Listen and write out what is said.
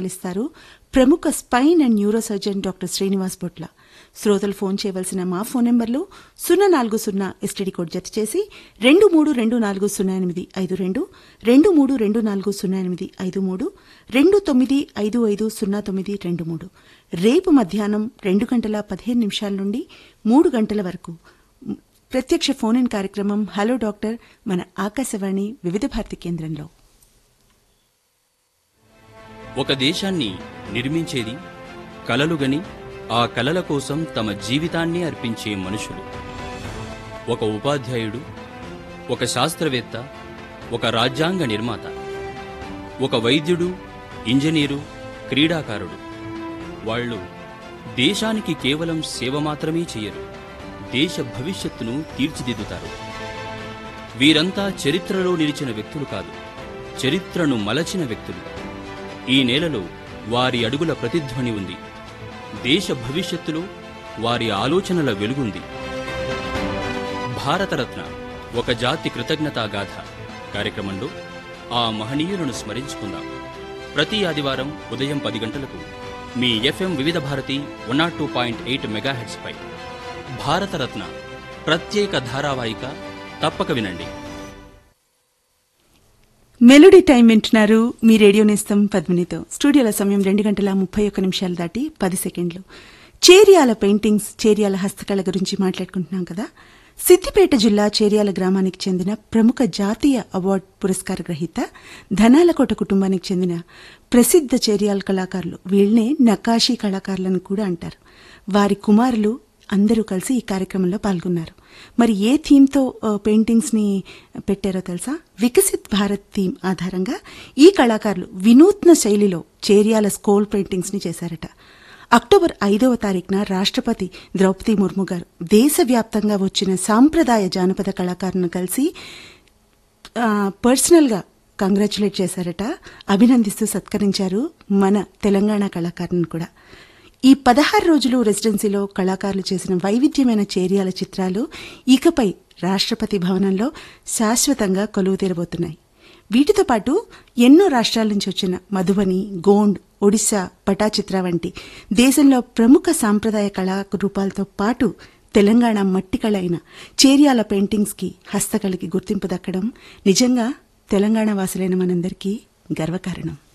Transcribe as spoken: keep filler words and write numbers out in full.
సేవలిస్తారు ప్రముఖ spine and neuro surgeon doctor Srinivas బొట్ల. శ్రోతలు phone చేయవలసిన మా ఫోన్ నెంబర్లు సున్నా నాలుగు సున్నా ఎస్టీడీ కోడ్ జత చేసి రెండు మూడు రెండు నాలుగు సున్నా ఎనిమిది ఐదు రెండు రెండు మూడు రెండు నాలుగు సున్నా ఎనిమిది ఐదు మూడు రెండు తొమ్మిది ఐదు ఐదు సున్నా తొమ్మిది రెండు మూడు. రేపు మధ్యాహ్నం రెండు గంటల పదిహేను నిమిషాల నుండి మూడు గంటల వరకు ప్రత్యక్ష ఫోన్ ఇన్ కార్యక్రమం హలో డాక్టర్ మన ఆకాశవాణి వివిధ భారతి కేంద్రంలో. ఒక దేశాన్ని నిర్మించేది కలలుగని ఆ కలల కోసం తమ జీవితాన్ని అర్పించే మనుషులు. ఒక ఉపాధ్యాయుడు, ఒక శాస్త్రవేత్త, ఒక రాజ్యాంగ నిర్మాత, ఒక వైద్యుడు, ఇంజనీరు, క్రీడాకారుడు. వాళ్ళు దేశానికి కేవలం సేవ మాత్రమే చేయరు, దేశ భవిష్యత్తును తీర్చిదిద్దుతారు. వీరంతా చరిత్రలో నిలిచిన వ్యక్తులు కాదు, చరిత్రను మలచిన వ్యక్తులు. ఈ నేలలో వారి అడుగుల ప్రతిధ్వని ఉంది. దేశ భవిష్యత్తులో వారి ఆలోచనల వెలుగుంది. భారతరత్న ఒక జాతి కృతజ్ఞతాగాథ కార్యక్రమంలో ఆ మహనీయులను స్మరించుకుందాం. ప్రతి ఆదివారం ఉదయం పది గంటలకు మీ ఎఫ్ఎం వివిధ Bharati one not two point eight megahertz పై భారతరత్న ప్రత్యేక ధారావాహిక తప్పక వినండి. మెలోడీ టైం వింటున్నారు మీ రేడియో నేస్తం పద్మినితో. స్టూడియోల సమయం రెండు గంటల ముప్పై ఒక్క నిమిషాలు దాటి పది సెకండ్లు. చేర్యాల పెయింటింగ్స్, చేర్యాల హస్తకళ గురించి మాట్లాడుకుంటున్నాం కదా. సిద్దిపేట జిల్లా చేర్యాల గ్రామానికి చెందిన ప్రముఖ జాతీయ అవార్డు పురస్కార గ్రహీత ధనాలకోట కుటుంబానికి చెందిన ప్రసిద్ధ చేర్యాల కళాకారులు, వీళ్లనే నకాషీ కళాకారులను కూడా అంటారు. వారి కుమారులు అందరూ కలిసి ఈ కార్యక్రమంలో పాల్గొన్నారు. మరి ఏ థీమ్తో పెయింటింగ్స్ ని పెట్టారో తెలుసా? వికసిత్ భారత్ థీమ్ ఆధారంగా ఈ కళాకారులు వినూత్న శైలిలో చేర్యాల స్కోల్ పెయింటింగ్స్ ని చేశారట. అక్టోబర్ ఐదవ తారీఖున రాష్ట్రపతి ద్రౌపది ముర్ము గారు దేశవ్యాప్తంగా వచ్చిన సాంప్రదాయ జానపద కళాకారులను కలిసి పర్సనల్ గా కంగ్రాచులేట్ చేశారట. అభినందిస్తూ సత్కరించారు మన తెలంగాణ కళాకారులను కూడా. ఈ పదహారు రోజులు రెసిడెన్సీలో కళాకారులు చేసిన వైవిధ్యమైన చేర్యాల చిత్రాలు ఇకపై రాష్ట్రపతి భవనంలో శాశ్వతంగా కొలువు తీరబోతున్నాయి. వీటితో పాటు ఎన్నో రాష్ట్రాల నుంచి వచ్చిన మధుబని, గోండ్, ఒడిశా, పటాచిత్ర వంటి దేశంలో ప్రముఖ సాంప్రదాయ కళారూపాలతో పాటు తెలంగాణ మట్టి కళ అయిన చేర్యాల పెయింటింగ్స్ కి, హస్తకళకి గుర్తింపు దక్కడం నిజంగా తెలంగాణ వాసులైన మనందరికీ గర్వకారణం.